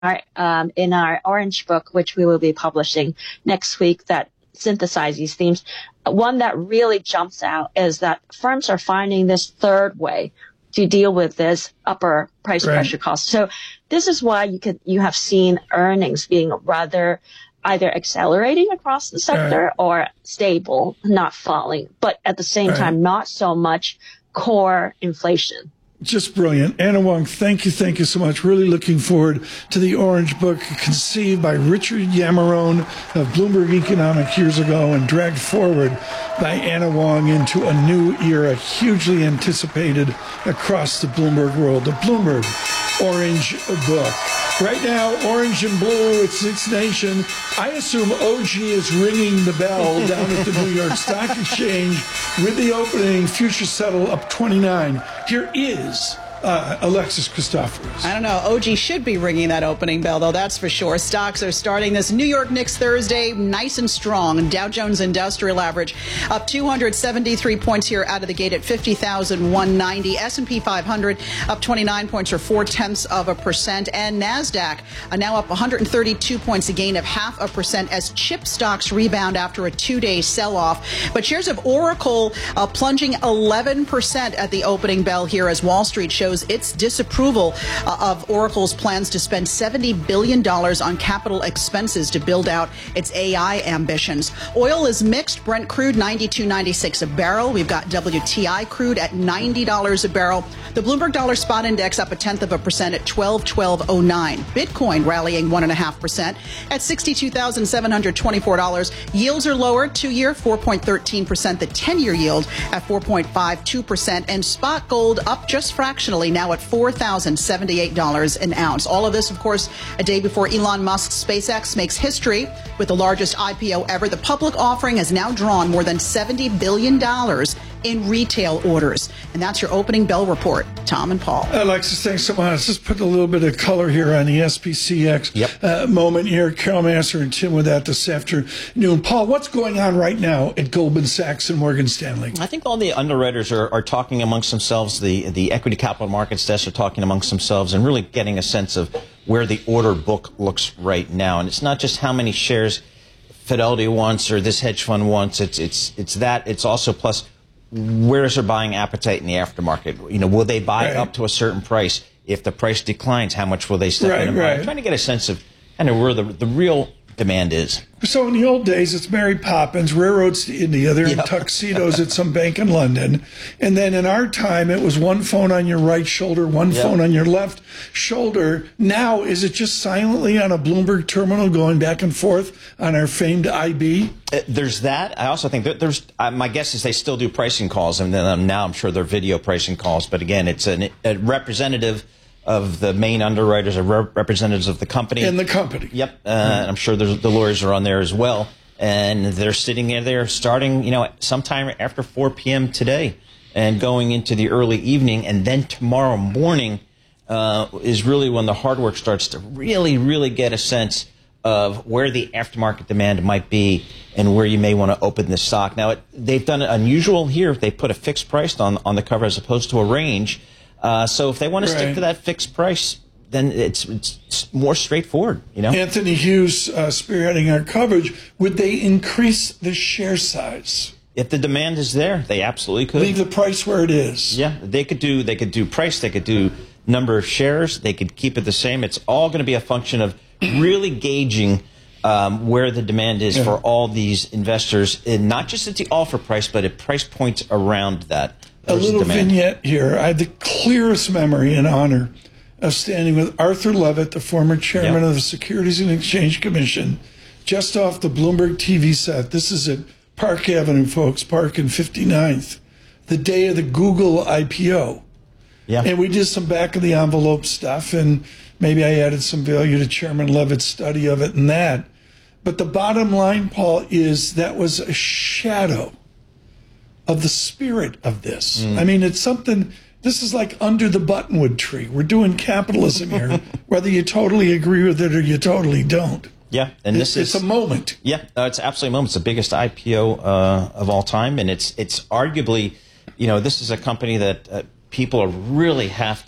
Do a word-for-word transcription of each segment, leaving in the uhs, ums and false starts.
our, um, in our Orange book, which we will be publishing next week, that synthesize these themes. One that really jumps out is that firms are finding this third way to deal with this upper price right. pressure cost. So this is why you could you have seen earnings being rather either accelerating across the sector right. or stable, not falling, but at the same right. time, not so much core inflation. Just brilliant. Anna Wong, thank you, thank you so much. Really looking forward to the Orange Book, conceived by Richard Yamarone of Bloomberg Economics years ago and dragged forward by Anna Wong into a new era, hugely anticipated across the Bloomberg world. The Bloomberg Orange Book. Right now, orange and blue, it's its nation. I assume O G is ringing the bell down at the New York Stock Exchange with the opening. Futures settle up twenty-nine. Here is uh, Alexis Christoforous. I don't know. O G should be ringing that opening bell, though, that's for sure. Stocks are starting this New York Knicks Thursday nice and strong. Dow Jones Industrial Average up two hundred seventy-three points here out of the gate at fifty thousand one hundred ninety. S and P five hundred up twenty-nine points or four-tenths of a percent. And NASDAQ are now up one hundred thirty-two points, a gain of half a percent as chip stocks rebound after a two-day sell-off. But shares of Oracle uh, plunging eleven percent at the opening bell here as Wall Street shows its disapproval uh, of Oracle's plans to spend seventy billion dollars on capital expenses to build out its A I ambitions. Oil is mixed. Brent crude ninety-two ninety-six a barrel. We've got W T I crude at ninety dollars a barrel. The Bloomberg Dollar Spot Index up a tenth of a percent at twelve twelve oh nine. Bitcoin rallying one and a half percent at sixty-two thousand seven hundred twenty-four dollars. Yields are lower. Two-year four point one three percent. The ten-year yield at four point five two percent. And spot gold up just fractionally, now at four thousand seventy-eight dollars an ounce. All of this, of course, a day before Elon Musk's SpaceX makes history with the largest I P O ever. The public offering has now drawn more than seventy billion dollars in retail orders. And that's your opening bell report. Tom and Paul. Alexis, thanks so much. Let's put a little bit of color here on the S P C X yep. uh, moment here. Carol Massar and Tim with that this afternoon. Paul, what's going on right now at Goldman Sachs and Morgan Stanley? I think all the underwriters are, are talking amongst themselves. The, the equity capital markets desks are talking amongst themselves and really getting a sense of where the order book looks right now. And it's not just how many shares Fidelity wants or this hedge fund wants. It's, it's, it's that. It's also plus where is their buying appetite in the aftermarket? You know, will they buy right. up to a certain price? If the price declines, how much will they step right, in and buy? right. I'm trying to get a sense of kind of where the, the real demand is. So in the old days, it's Mary Poppins, railroads to India. They're yep. in tuxedos at some bank in London. And then in our time, it was one phone on your right shoulder, one yep. phone on your left shoulder. Now, is it just silently on a Bloomberg terminal going back and forth on our famed I B? Uh, there's that. I also think that there's, uh, my guess is they still do pricing calls. And then um, now I'm sure they're video pricing calls. But again, it's an, a representative of the main underwriters or rep representatives of the company. In the company. Yep. Uh, mm-hmm. I'm sure there's, the lawyers are on there as well. And they're sitting there, they're starting, you know, sometime after four P M today and going into the early evening. And then tomorrow morning uh, is really when the hard work starts to really, really get a sense of where the aftermarket demand might be and where you may want to open the stock. Now, it, they've done it unusual here. They put a fixed price on, on the cover as opposed to a range. Uh, so if they want to right. stick to that fixed price, then it's, it's more straightforward, you know? Anthony Hughes uh, spearheading our coverage. Would they increase the share size? If the demand is there, they absolutely could. Leave the price where it is. Yeah, they could do, they could do price, they could do number of shares, they could keep it the same. It's all going to be a function of really gauging um, where the demand is yeah. for all these investors, and not just at the offer price, but at price points around that. A little demand. vignette here. I have the clearest memory and honor of standing with Arthur Levitt, the former chairman yep. of the Securities and Exchange Commission, just off the Bloomberg T V set. This is at Park Avenue, folks, Park and fifty-ninth, the day of the Google I P O. Yeah. And we did some back-of-the-envelope stuff, and maybe I added some value to Chairman Levitt's study of it and that. But the bottom line, Paul, is that was a shadow of the spirit of this. Mm. I mean, it's something, this is like under the buttonwood tree. We're doing capitalism here, whether you totally agree with it or you totally don't. Yeah, and this it's, is... It's a moment. Yeah, uh, it's absolutely a moment. It's the biggest I P O uh, of all time, and it's it's arguably, you know, this is a company that uh, people are really have to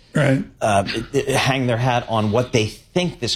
right. uh, hang their hat on what they think this